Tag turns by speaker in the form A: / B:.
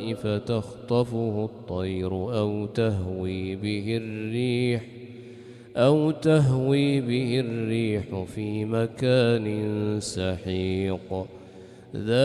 A: فتخطفه الطير أو تهوي به الريح في مكان سحيق.